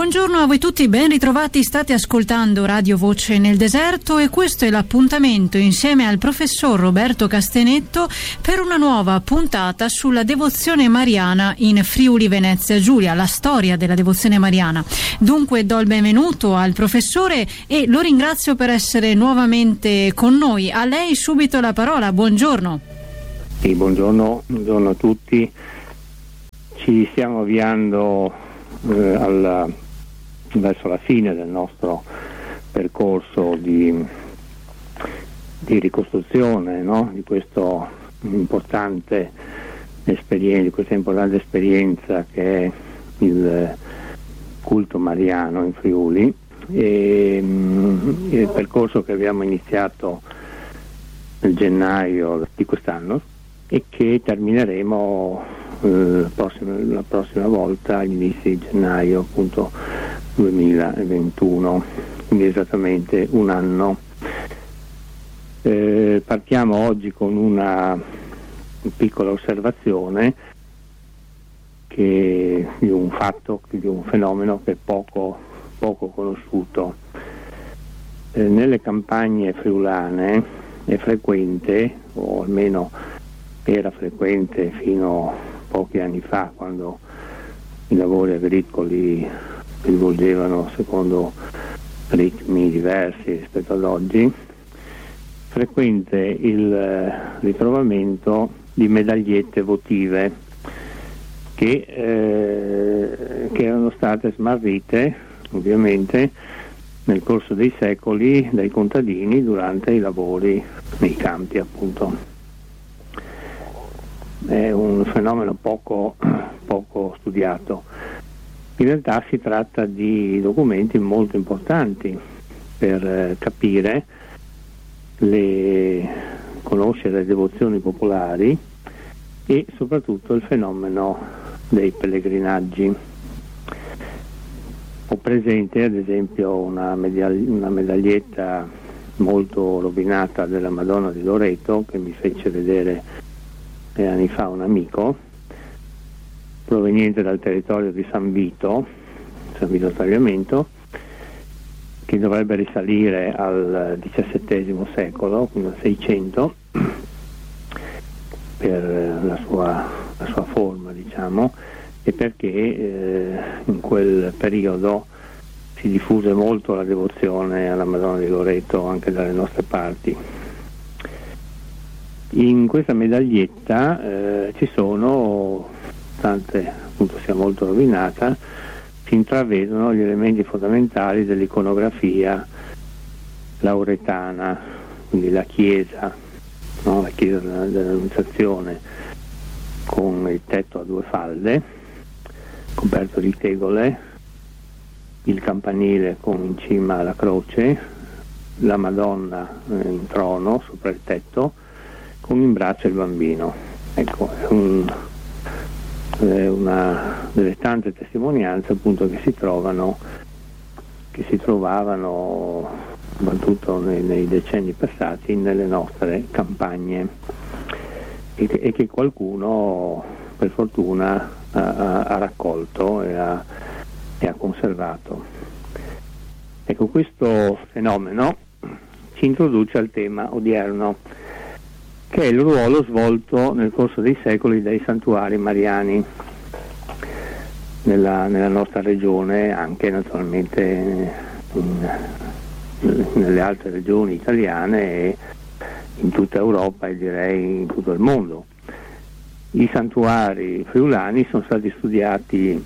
Buongiorno a voi tutti, ben ritrovati, state ascoltando Radio Voce nel Deserto e questo è l'appuntamento insieme al professor Roberto Castenetto per una nuova puntata sulla devozione mariana in Friuli Venezia Giulia, la storia della devozione mariana. Dunque do il benvenuto al professore e lo ringrazio per essere nuovamente con noi. A lei subito la parola, buongiorno. Sì, buongiorno a tutti. Ci stiamo avviando verso la fine del nostro percorso di ricostruzione, no? di questa importante esperienza che è il culto mariano in Friuli, e il percorso che abbiamo iniziato nel gennaio di quest'anno e che termineremo la prossima volta agli inizi di gennaio appunto 2021, quindi esattamente un anno. Partiamo oggi con una piccola osservazione di un fenomeno che è poco conosciuto. Nelle campagne friulane è frequente, o almeno era frequente fino a pochi anni fa, quando i lavori agricoli si svolgevano secondo ritmi diversi rispetto ad oggi, frequente il ritrovamento di medagliette votive che erano state smarrite ovviamente nel corso dei secoli dai contadini durante i lavori nei campi, appunto. È un fenomeno poco studiato. In realtà si tratta di documenti molto importanti per capire, conoscere le devozioni popolari e soprattutto il fenomeno dei pellegrinaggi. Ho presente ad esempio una medaglietta molto rovinata della Madonna di Loreto che mi fece vedere anni fa un amico, proveniente dal territorio di San Vito Tagliamento, che dovrebbe risalire al XVII secolo, quindi al 600, per la sua forma, diciamo, e perché in quel periodo si diffuse molto la devozione alla Madonna di Loreto anche dalle nostre parti. In questa medaglietta ci sono, nonostante appunto sia molto rovinata, si intravedono gli elementi fondamentali dell'iconografia lauretana, quindi la chiesa, no? La chiesa dell'Annunciazione, con il tetto a due falde, coperto di tegole, il campanile con in cima la croce, la Madonna in trono sopra il tetto, con in braccio il bambino. Ecco, è una delle tante testimonianze appunto che si trovavano soprattutto nei decenni passati nelle nostre campagne e che qualcuno per fortuna ha raccolto e ha conservato. Ecco, questo fenomeno ci introduce al tema odierno, che è il ruolo svolto nel corso dei secoli dai santuari mariani nella nostra regione, anche naturalmente nelle altre regioni italiane e in tutta Europa e direi in tutto il mondo. I santuari friulani sono stati studiati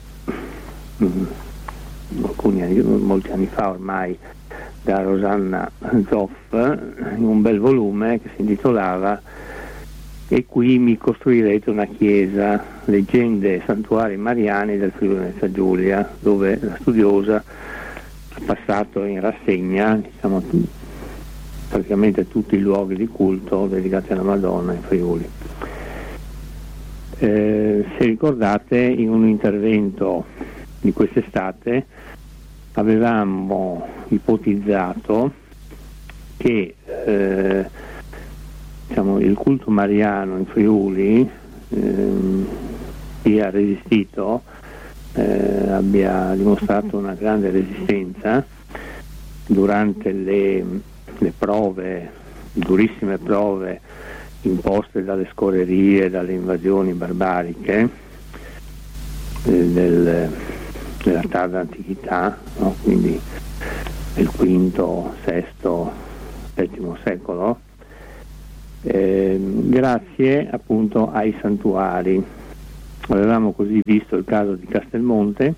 molti anni fa ormai da Rosanna Zoff in un bel volume che si intitolava "E qui mi costruirete una chiesa, leggende e santuari mariani del Friuli Venezia Giulia", dove la studiosa ha passato in rassegna, diciamo, praticamente tutti i luoghi di culto dedicati alla Madonna in Friuli. Se ricordate, in un intervento di quest'estate avevamo ipotizzato che il culto mariano in Friuli sia resistito abbia dimostrato una grande resistenza durante le prove, durissime prove imposte dalle scorrerie, dalle invasioni barbariche della tarda antichità, no? Quindi nel V, VI, VII secolo, grazie appunto ai santuari. Avevamo così visto il caso di Castelmonte,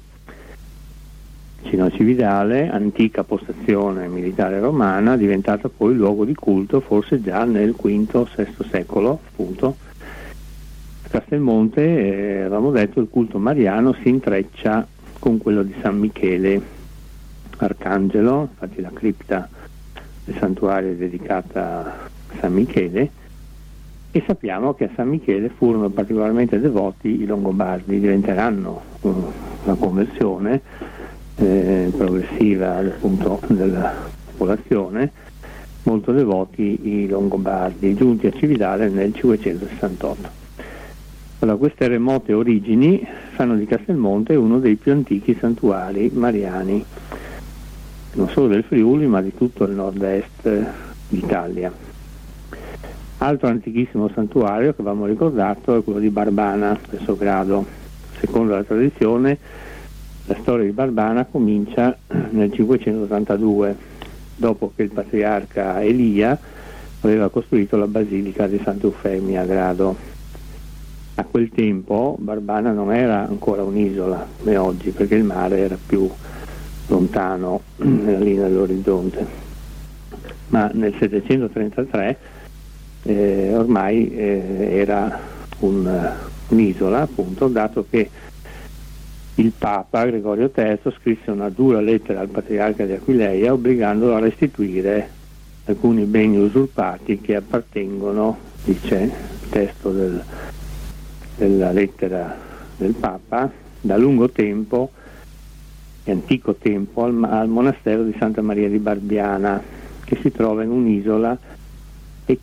vicino a Cividale, antica postazione militare romana, diventata poi luogo di culto forse già nel V, VI secolo, appunto. A Castelmonte, avevamo detto, il culto mariano si intreccia con quello di San Michele Arcangelo, infatti la cripta del santuario è dedicata a San Michele, e sappiamo che a San Michele furono particolarmente devoti i Longobardi. Diventeranno una conversione progressiva appunto della popolazione, molto devoti i Longobardi, giunti a Cividale nel 568. Allora, queste remote origini fanno di Castelmonte uno dei più antichi santuari mariani, non solo del Friuli ma di tutto il nord-est d'Italia. Altro antichissimo santuario che avevamo ricordato è quello di Barbana, presso Grado. Secondo la tradizione, la storia di Barbana comincia nel 582, dopo che il patriarca Elia aveva costruito la basilica di Santa Eufemia a Grado. A quel tempo Barbana non era ancora un'isola come oggi, perché il mare era più lontano nella linea dell'orizzonte, ma nel 733 ormai era un'isola, appunto, dato che il Papa Gregorio III scrisse una dura lettera al patriarca di Aquileia obbligandolo a restituire alcuni beni usurpati che appartengono, dice il testo della lettera del Papa, da lungo tempo e antico tempo al monastero di Santa Maria di Barbiana, che si trova in un'isola e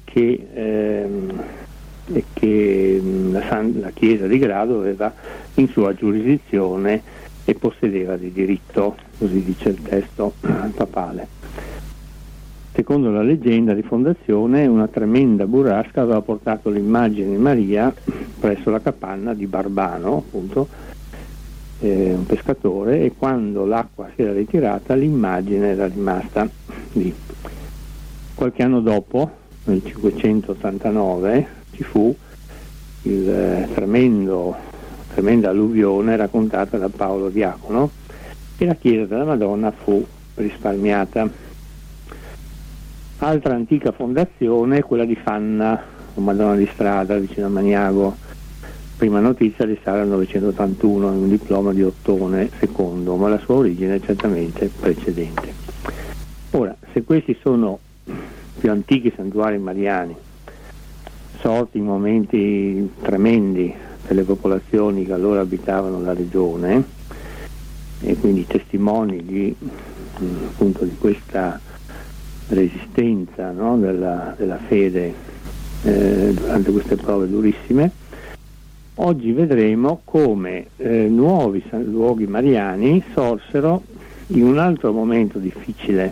che la Chiesa di Grado aveva in sua giurisdizione e possedeva di diritto, così dice il testo papale. Secondo la leggenda di fondazione, una tremenda burrasca aveva portato l'immagine di Maria presso la capanna di Barbano, appunto, un pescatore, e quando l'acqua si era ritirata l'immagine era rimasta lì. Qualche anno dopo, nel 589, ci fu il tremenda alluvione raccontata da Paolo Diacono e la chiesa della Madonna fu risparmiata. Altra antica fondazione è quella di Fanna, o Madonna di Strada, vicino a Maniago. Prima notizia risale al 981 in un diploma di Ottone II, ma la sua origine è certamente precedente. Ora, se questi sono più antichi santuari mariani, sorti in momenti tremendi per le popolazioni che allora abitavano la regione, e quindi testimoni appunto di questa resistenza, no, della fede durante queste prove durissime, oggi vedremo come nuovi luoghi mariani sorsero in un altro momento difficile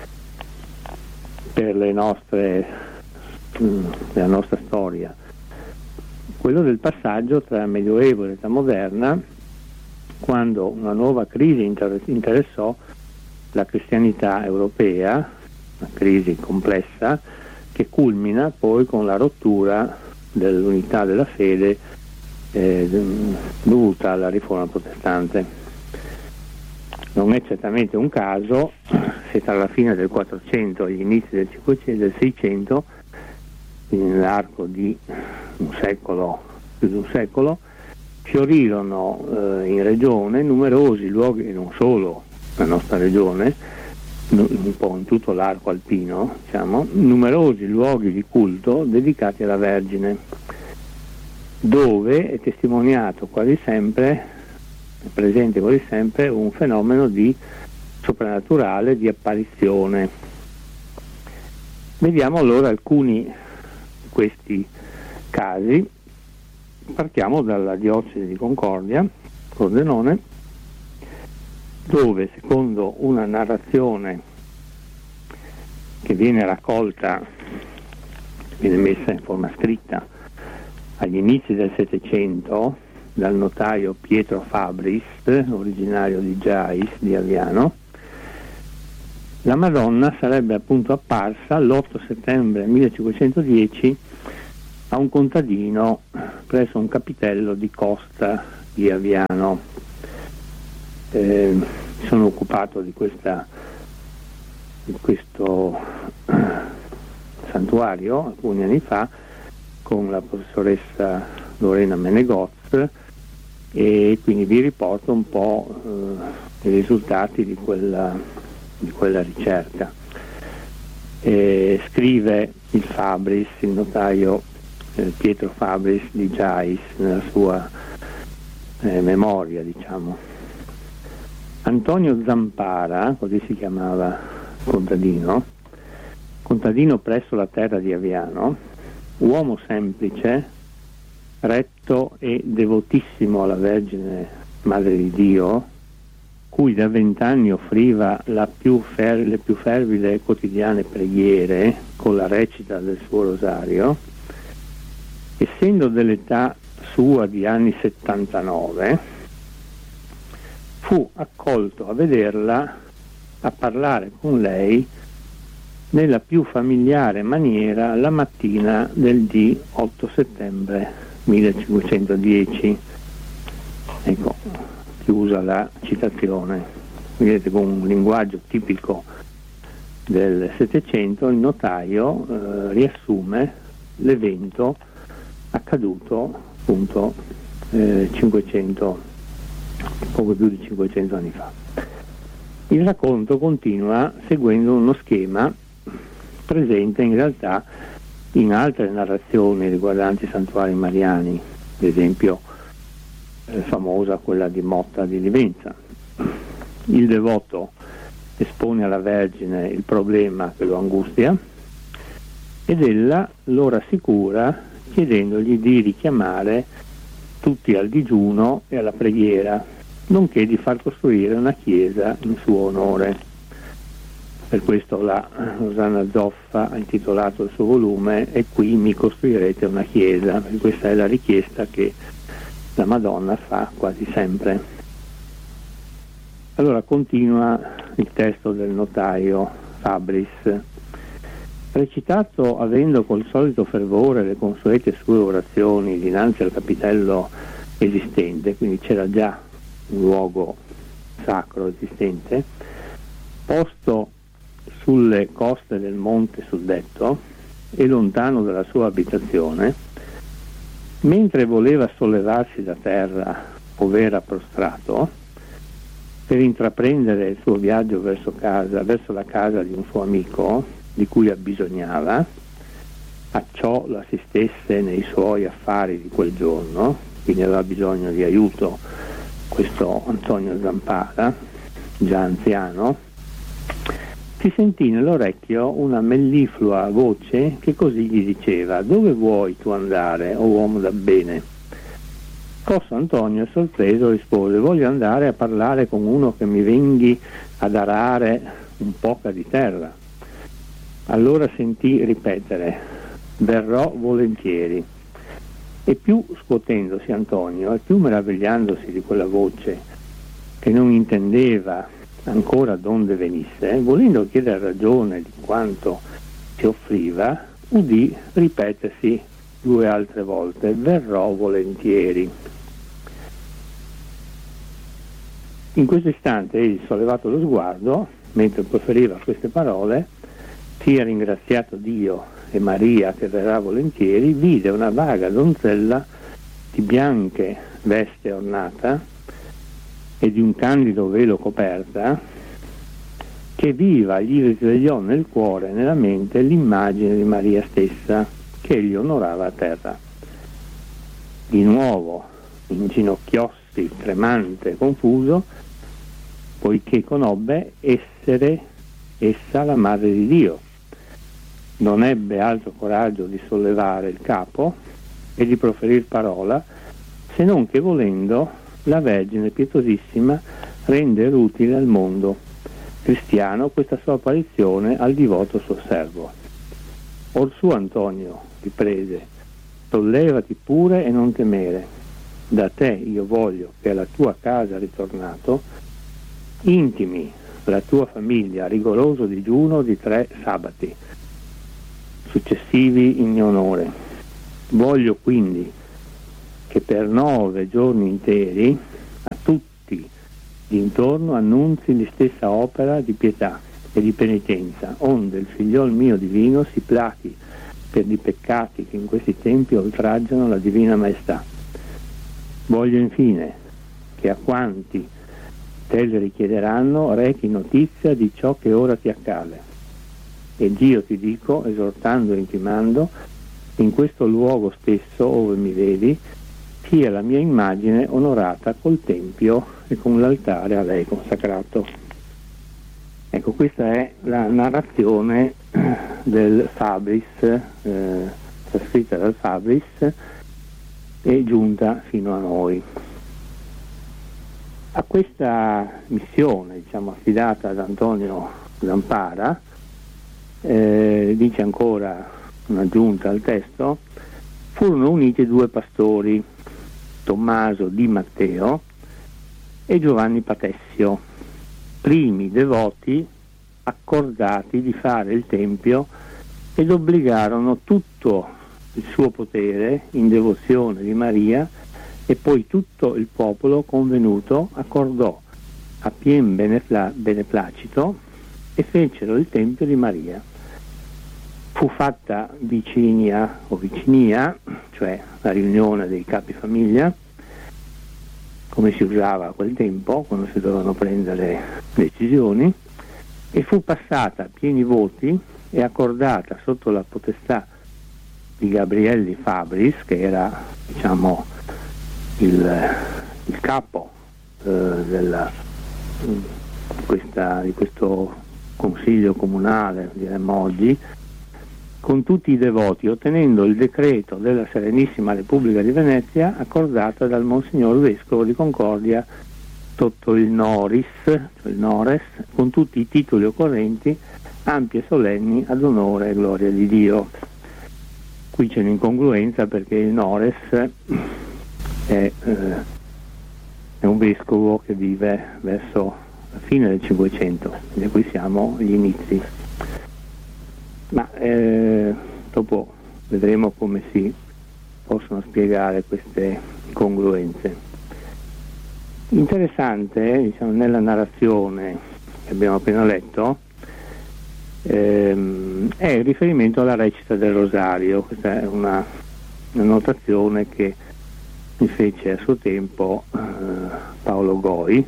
per la nostra storia, quello del passaggio tra Medioevo e età moderna, quando una nuova crisi interessò la cristianità europea, una crisi complessa che culmina poi con la rottura dell'unità della fede dovuta alla riforma protestante. Non è certamente un caso se tra la fine del 400 e gli inizi del 600, nell'arco di più di un secolo, fiorirono in regione numerosi luoghi, e non solo la nostra regione, un po' in tutto l'arco alpino, diciamo, numerosi luoghi di culto dedicati alla Vergine, dove è testimoniato quasi sempre, è presente quasi sempre, un fenomeno di soprannaturale, di apparizione. Vediamo allora alcuni di questi casi. Partiamo dalla diocesi di Concordia, Pordenone, dove, secondo una narrazione che viene raccolta, viene messa in forma scritta agli inizi del Settecento dal notaio Pietro Fabris, originario di Giais di Aviano, la Madonna sarebbe appunto apparsa l'8 settembre 1510 a un contadino presso un capitello di Costa di Aviano. Sono occupato di questo santuario alcuni anni fa con la professoressa Lorena Menegoz, e quindi vi riporto un po' i risultati di quella ricerca. Scrive il Fabris, il notaio Pietro Fabris di Giais, nella sua memoria, diciamo: Antonio Zampara, così si chiamava contadino presso la terra di Aviano, uomo semplice, retto e devotissimo alla Vergine Madre di Dio, cui da 20 anni offriva le più fervide quotidiane preghiere con la recita del suo rosario, essendo dell'età sua di anni 79, fu accolto a vederla, a parlare con lei nella più familiare maniera la mattina del dì 8 settembre 1510. Ecco, chiusa la citazione. Vedete, con un linguaggio tipico del Settecento, il notaio riassume l'evento accaduto appunto poco più di 500 anni fa. Il racconto continua seguendo uno schema presente in realtà in altre narrazioni riguardanti i santuari mariani, ad esempio famosa quella di Motta di Livenza. Il devoto espone alla Vergine il problema che lo angustia ed ella lo rassicura chiedendogli di richiamare tutti al digiuno e alla preghiera, nonché di far costruire una chiesa in suo onore. Per questo la Rosanna Zoffa ha intitolato il suo volume "E qui mi costruirete una chiesa", e questa è la richiesta che la Madonna fa quasi sempre. Allora continua il testo del notaio Fabris: recitato avendo col solito fervore le consuete sue orazioni dinanzi al capitello esistente, quindi c'era già un luogo sacro esistente, posto sulle coste del monte suddetto e lontano dalla sua abitazione, mentre voleva sollevarsi da terra, ov'era prostrato, per intraprendere il suo viaggio verso la casa di un suo amico di cui abbisognava, a ciò l'assistesse nei suoi affari di quel giorno, quindi aveva bisogno di aiuto questo Antonio Zampara, già anziano, si sentì nell'orecchio una melliflua voce che così gli diceva: "Dove vuoi tu andare, o uomo da bene?" Scosso Antonio, sorpreso, rispose: "Voglio andare a parlare con uno che mi venghi ad arare un poca di terra." Allora sentì ripetere: "Verrò volentieri." E più scuotendosi Antonio e più meravigliandosi di quella voce che non intendeva ancora donde venisse, volendo chiedere ragione di quanto si offriva, udì ripetersi 2 altre volte: "Verrò volentieri." In questo istante egli, sollevato lo sguardo, mentre proferiva queste parole, sia ringraziato Dio e Maria che verrà volentieri, vide una vaga donzella di bianche veste ornata e di un candido velo coperta, che viva gli risvegliò nel cuore e nella mente l'immagine di Maria stessa, che egli onorava a terra. Di nuovo inginocchiossi, tremante e confuso, poiché conobbe essere essa la Madre di Dio. Non ebbe altro coraggio di sollevare il capo e di proferir parola, se non che volendo la Vergine pietosissima rendere utile al mondo cristiano questa sua apparizione al divoto suo servo. Orsù Antonio, riprese, sollevati pure e non temere, da te io voglio che alla tua casa ritornato intimi la tua famiglia a rigoroso digiuno di 3 sabati successivi in mio onore. Voglio quindi che per 9 giorni interi a tutti d'intorno annunzi la stessa opera di pietà e di penitenza, onde il figliol mio divino si plachi per i peccati che in questi tempi oltraggiano la divina maestà. Voglio infine che a quanti te le richiederanno rechi notizia di ciò che ora ti accade. Ed io ti dico, esortando e intimando, in questo luogo stesso ove mi vedi, sia la mia immagine onorata col tempio e con l'altare a lei consacrato. Ecco, questa è la narrazione del Fabris, trascritta dal Fabris e giunta fino a noi. A questa missione, affidata ad Antonio Zampara, dice ancora un'aggiunta al testo, furono uniti 2 pastori, Tommaso di Matteo e Giovanni Patessio, primi devoti accordati di fare il tempio, ed obbligarono tutto il suo potere in devozione di Maria, e poi tutto il popolo convenuto accordò a pien beneplacito e fecero il tempio di Maria. Fu fatta vicinia, cioè la riunione dei capi famiglia, come si usava a quel tempo quando si dovevano prendere decisioni, e fu passata a pieni voti e accordata sotto la potestà di Gabrielli Fabris, che era il capo di questo consiglio comunale, diremmo oggi, con tutti i devoti, ottenendo il decreto della Serenissima Repubblica di Venezia accordata dal Monsignor Vescovo di Concordia sotto il Nores, con tutti i titoli occorrenti, ampi e solenni ad onore e gloria di Dio. Qui c'è un'incongruenza, perché il Nores è un vescovo che vive verso la fine del 500, e qui siamo agli inizi. Ma dopo vedremo come si possono spiegare queste incongruenze. Interessante, nella narrazione che abbiamo appena letto, è il riferimento alla recita del rosario. Questa è una notazione che mi fece a suo tempo Paolo Goi.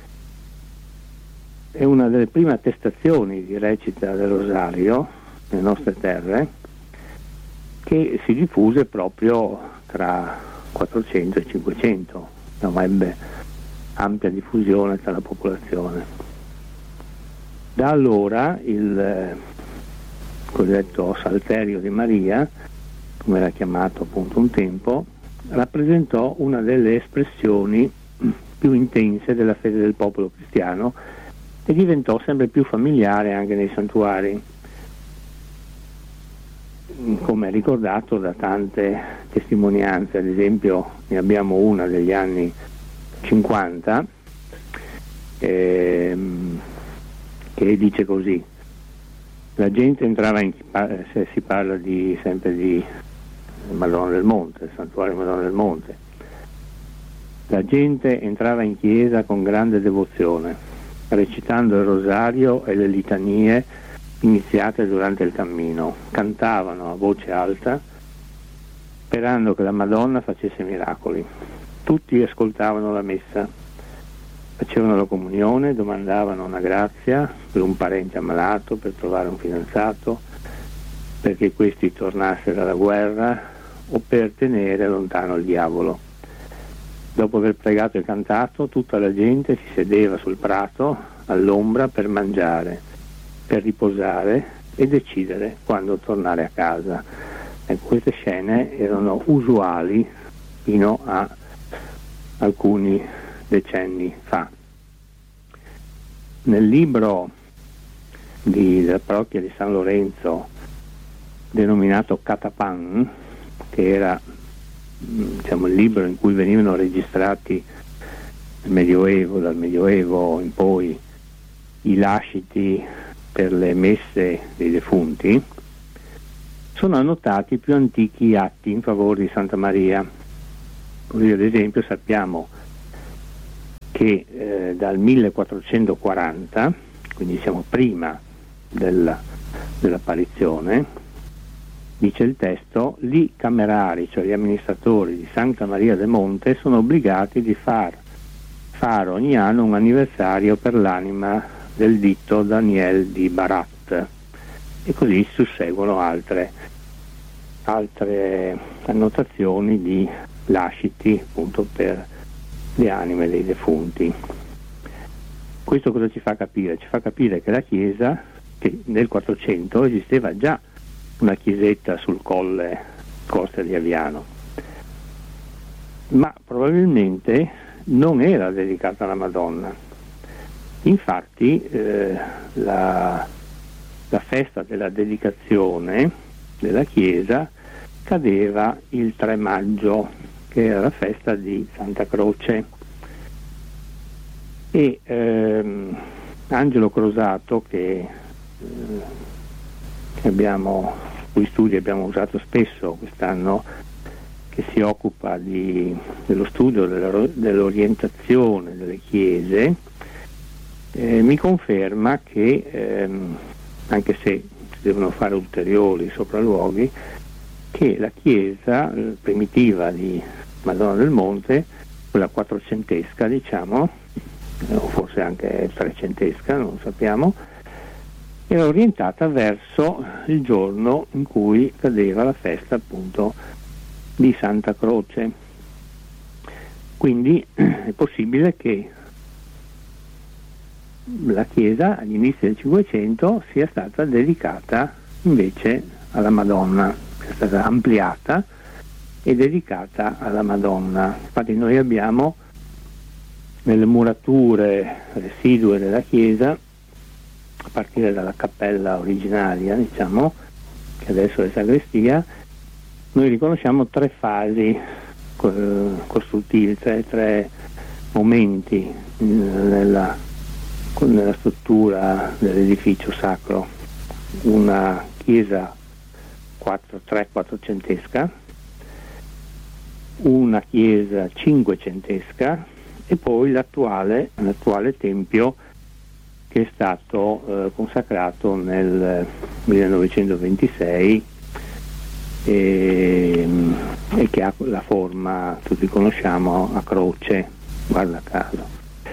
È una delle prime attestazioni di recita del rosario nelle nostre terre, che si diffuse proprio tra 400 e 500, ma ebbe ampia diffusione tra la popolazione. Da allora il cosiddetto Salterio di Maria, come era chiamato appunto un tempo, rappresentò una delle espressioni più intense della fede del popolo cristiano e diventò sempre più familiare anche nei santuari, come ricordato da tante testimonianze. Ad esempio ne abbiamo una degli anni 50 che dice così: la gente entrava se si parla sempre di Madonna del Monte, il santuario Madonna del Monte, la gente entrava in chiesa con grande devozione, recitando il rosario e le litanie iniziate durante il cammino, cantavano a voce alta sperando che la Madonna facesse miracoli. Tutti ascoltavano la messa, facevano la comunione, domandavano una grazia per un parente ammalato, per trovare un fidanzato, perché questi tornasse dalla guerra o per tenere lontano il diavolo. Dopo aver pregato e cantato, tutta la gente si sedeva sul prato all'ombra per mangiare, per riposare e decidere quando tornare a casa. Queste scene erano usuali fino a alcuni decenni fa. nel libro della parrocchia di San Lorenzo, denominato Catapan, che era il libro in cui venivano registrati dal Medioevo in poi i lasciti per le messe dei defunti, sono annotati i più antichi atti in favore di Santa Maria. Così ad esempio sappiamo che dal 1440, quindi siamo prima dell'apparizione, dice il testo, gli camerari, cioè gli amministratori di Santa Maria de Monte, sono obbligati di fare ogni anno un anniversario per l'anima del ditto Daniel di Barat, e così susseguono altre annotazioni di lasciti appunto per le anime dei defunti. Questo cosa ci fa capire? Ci fa capire che la Chiesa, che nel 400 esisteva già una chiesetta sul colle Costa di Aviano, ma probabilmente non era dedicata alla Madonna. Infatti la festa della dedicazione della Chiesa cadeva il 3 maggio, che era la festa di Santa Croce, e Angelo Crosato, che cui studi abbiamo usato spesso quest'anno, che si occupa dello studio dell'orientazione delle chiese, mi conferma che anche se si devono fare ulteriori sopralluoghi, che la chiesa primitiva di Madonna del Monte, quella quattrocentesca diciamo, o forse anche trecentesca, non lo sappiamo, era orientata verso il giorno in cui cadeva la festa appunto di Santa Croce. Quindi è possibile che la chiesa agli inizi del Cinquecento sia stata dedicata invece alla Madonna, è stata ampliata e dedicata alla Madonna. Infatti noi abbiamo nelle murature residue della chiesa, a partire dalla cappella originaria, diciamo, che adesso è sagrestia, noi riconosciamo 3 fasi costruttive, tre momenti nella struttura dell'edificio sacro. Una chiesa 400centesca, una chiesa 500centesca e poi l'attuale tempio, che è stato consacrato nel 1926 e che ha la forma, tutti conosciamo, a croce, guarda caso.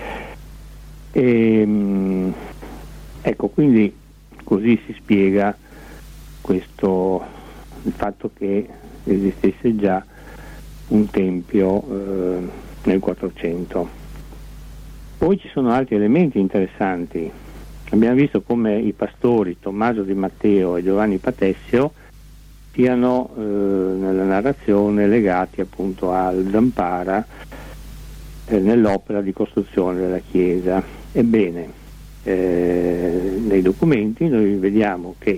Ecco, quindi così si spiega il fatto che esistesse già un tempio nel 400. Poi ci sono altri elementi interessanti. Abbiamo visto come i pastori Tommaso di Matteo e Giovanni Patessio siano nella narrazione legati appunto al Zampara nell'opera di costruzione della chiesa. Ebbene, nei documenti noi vediamo che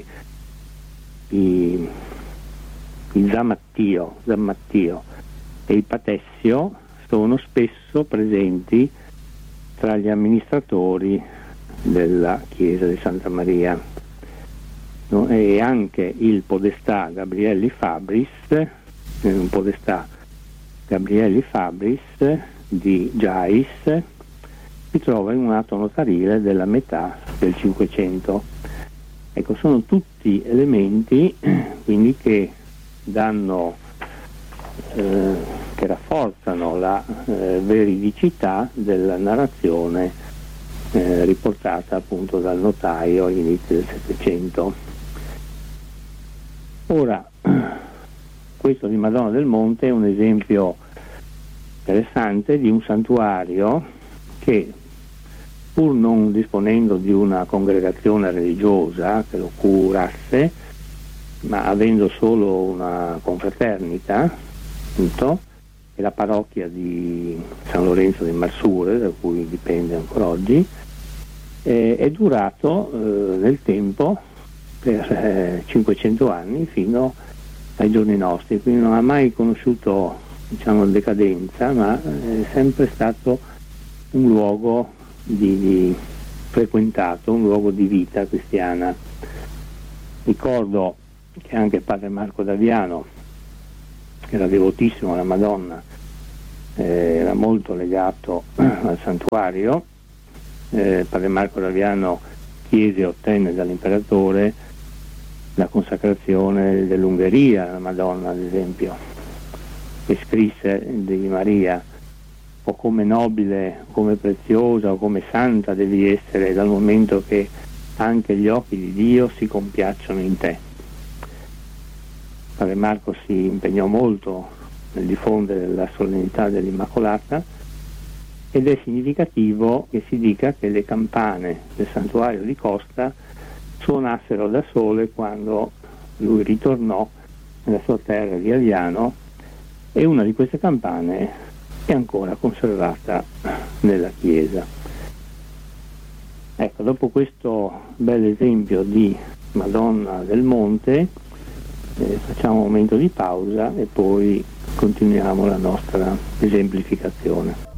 i Zammattio e i Patessio sono spesso presenti tra gli amministratori della chiesa di Santa Maria, no? E anche il podestà Gabrielli Fabris, un podestà Gabrielli Fabris di Giais, si trova in un atto notarile della metà del Cinquecento. Ecco, sono tutti elementi quindi che che rafforzano la veridicità della narrazione riportata appunto dal notaio agli inizi del Settecento. Ora, questo di Madonna del Monte è un esempio interessante di un santuario che, pur non disponendo di una congregazione religiosa che lo curasse, ma avendo solo una confraternita, appunto, e la parrocchia di San Lorenzo di Marsure, da cui dipende ancora oggi, è durato nel tempo per 500 anni fino ai giorni nostri, quindi non ha mai conosciuto, diciamo, decadenza, ma è sempre stato un luogo di frequentato, un luogo di vita cristiana. Ricordo che anche padre Marco d'Aviano, che era devotissimo alla Madonna, era molto legato al santuario. Padre Marco d'Aviano chiese e ottenne dall'imperatore la consacrazione dell'Ungheria alla Madonna, ad esempio, e scrisse di Maria: o come nobile, come preziosa, o come santa devi essere, dal momento che anche gli occhi di Dio si compiacciono in te. Padre Marco si impegnò molto nel diffondere la solennità dell'Immacolata, ed è significativo che si dica che le campane del santuario di Costa suonassero da sole quando lui ritornò nella sua terra di Aviano, e una di queste campane è ancora conservata nella chiesa. Ecco, dopo questo bel esempio di Madonna del Monte, facciamo un momento di pausa e poi continuiamo la nostra esemplificazione.